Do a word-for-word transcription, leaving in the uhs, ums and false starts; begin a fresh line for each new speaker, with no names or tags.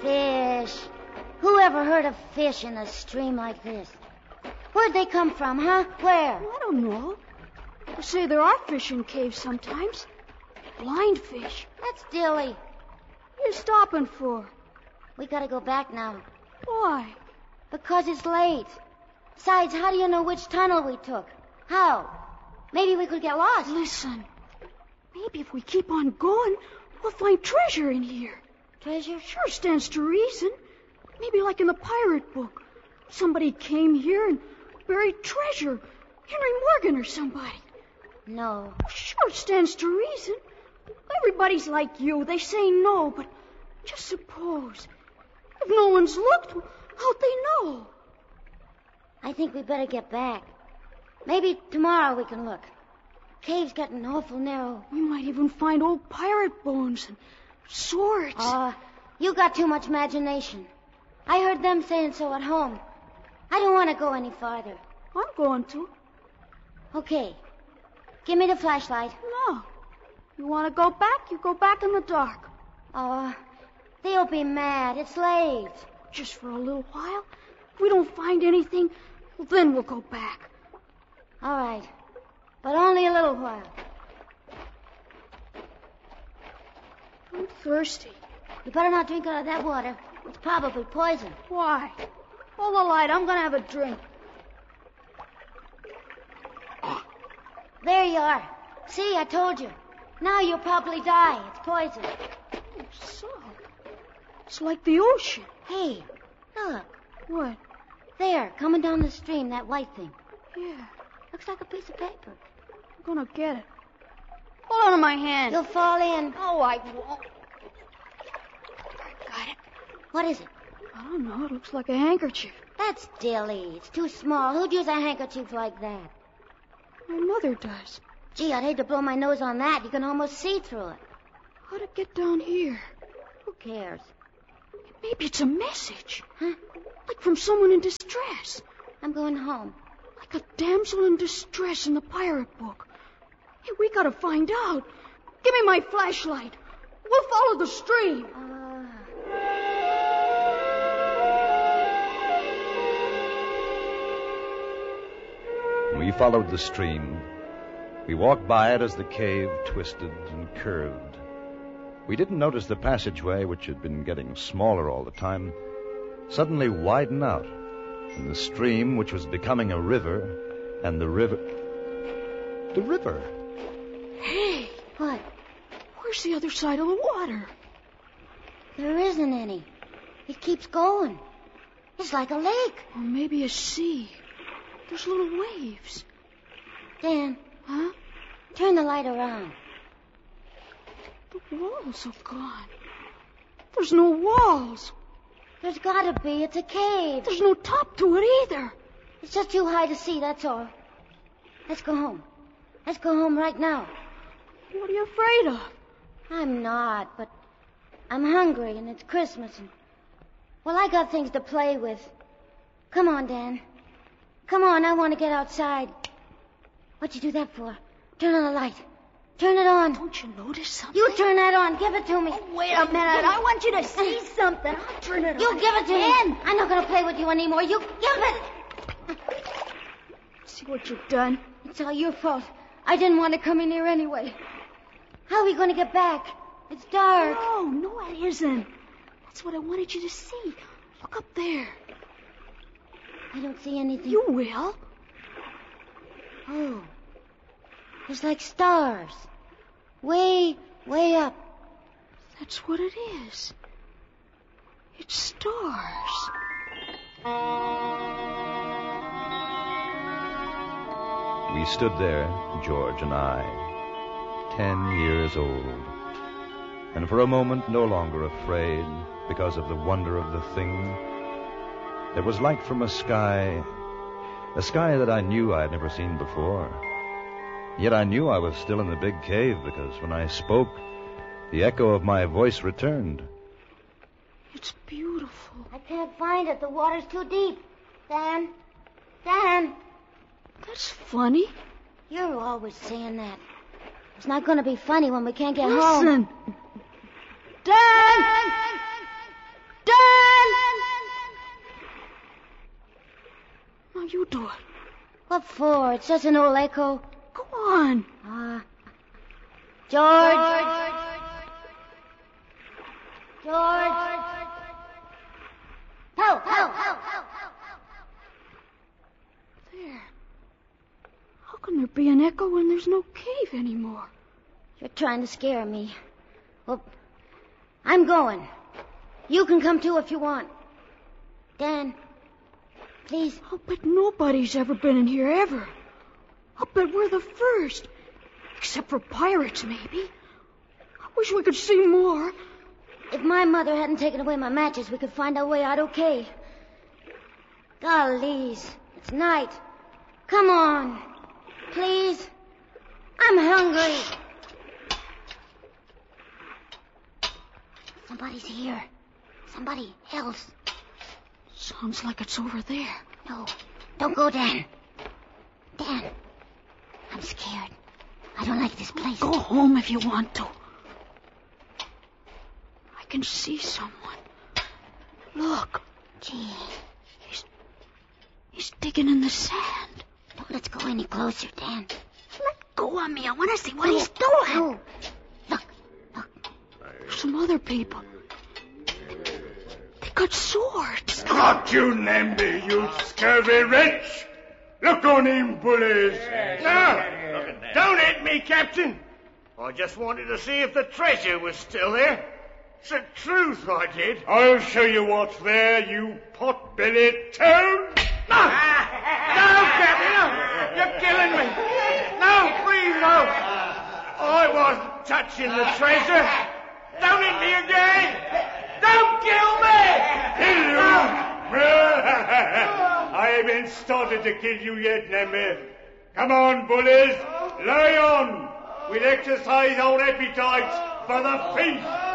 Fish. Who ever heard of fish in a stream like this? Where'd they come from, huh? Where?
I don't know. They say there are fish in caves sometimes. Blind fish.
That's Dilly.
What are you stopping for?
We gotta go back now.
Why?
Because it's late. Besides, how do you know which tunnel we took? How? Maybe we could get lost.
Listen. Maybe if we keep on going, we'll find treasure in here.
Treasure?
Sure stands to reason. Maybe like in the pirate book. Somebody came here and buried treasure. Henry Morgan or somebody.
No.
Sure stands to reason. Everybody's like you. They say no, but just suppose. If no one's looked, how'd they know?
I think we better get back. Maybe tomorrow we can look. Cave's getting awful narrow.
We might even find old pirate bones and swords.
Ah, uh, you got too much imagination. I heard them saying so at home. I don't want to go any farther.
I'm going to.
Okay. Give me the flashlight.
No. You want to go back? You go back in the dark.
Oh, they'll be mad. It's late.
Just for a little while. If we don't find anything, well, then we'll go back.
All right. But only a little while.
I'm thirsty.
You better not drink out of that water. It's probably poison.
Why? Hold the light. I'm going to have a drink.
There you are. See, I told you. Now you'll probably die. It's poison.
Oh, so. It's like the ocean.
Hey, look.
What?
There, coming down the stream, that white thing.
Yeah.
Looks like a piece of paper.
I'm going to get it. Hold on to my hand.
You'll fall in.
Oh, I won't. Got it.
What is it?
I don't know. It looks like a handkerchief.
That's Dilly. It's too small. Who'd use a handkerchief like that?
My mother does.
Gee, I'd hate to blow my nose on that. You can almost see through it.
How'd it get down here?
Who cares?
Maybe it's a message.
Huh?
Like from someone in distress.
I'm going home.
Like a damsel in distress in the pirate book. Hey, we gotta find out. Give me my flashlight. We'll follow the stream.
Uh...
We followed the stream. We walked by it as the cave twisted and curved. We didn't notice the passageway, which had been getting smaller all the time, suddenly widen out, and the stream, which was becoming a river, and the river... The river!
Hey!
What?
Where's the other side of the water?
There isn't any. It keeps going. It's like a lake.
Or maybe a sea. There's little waves.
Dan.
Huh?
Turn the light around.
The walls are gone. There's no walls.
There's gotta be. It's a cave.
There's no top to it either.
It's just too high to see, that's all. Let's go home. Let's go home right now.
What are you afraid of?
I'm not, but I'm hungry and it's Christmas and... Well, I got things to play with. Come on, Dan. Come on, I want to get outside. What'd you do that for? Turn on the light. Turn it on.
Don't you notice something?
You turn that on. Give it to me.
Oh, wait a minute. I want you to see something. I'll turn it
you
on.
You give it to
Dan.
me. I'm not going to play with you anymore. You give it.
See what you've done?
It's all your fault. I didn't want to come in here anyway. How are we going to get back? It's dark.
No, no, it isn't. That's what I wanted you to see. Look up there.
I don't see anything.
You will.
Oh. There's like stars. Way, way up.
That's what it is. It's stars.
We stood there, George and I, ten years old, and for a moment no longer afraid because of the wonder of the thing. There was light from a sky, a sky that I knew I had never seen before. Yet I knew I was still in the big cave because when I spoke, the echo of my voice returned.
It's beautiful.
I can't find it. The water's too deep. Dan? Dan?
That's funny.
You're always saying that. It's not going to be funny when we can't get
Listen.
home.
Dan! Dan! you do it.
What for? It's just an old echo.
Go on.
Ah. Uh, George. George. George. Help, help, help, help, help.
There. How can there be an echo when there's no cave anymore?
You're trying to scare me. Well, I'm going. You can come too if you want. Dan, please.
I'll bet nobody's ever been in here ever. I'll bet we're the first. Except for pirates, maybe. I wish we could see more.
If my mother hadn't taken away my matches, we could find our way out okay. Gollies, it's night. Come on, please. I'm hungry. Somebody's here. Somebody else.
Sounds like it's over there.
No, don't go, Dan. Dan, I'm scared. I don't like this place.
Go home if you want to. I can see someone. Look.
Gee.
He's... He's digging in the sand.
Don't let's go any closer, Dan.
Let go of me. I want to see what he's doing.
No. Look, look.
Some other people. They got swords.
Got you, Namby, you scurvy wretch. Look on him, bullies.
No, don't hit me, Captain. I just wanted to see if the treasure was still there. It's the truth, I did.
I'll show you what's there, you pot-bellied toad.
No! No, Captain, no! You're killing me. No, please, no. I wasn't touching the treasure. Don't hit me again. Don't kill me!
Kill you? I haven't started to kill you yet, Namby. Come on, bullies. Lie on. We'll exercise our appetites for the feast.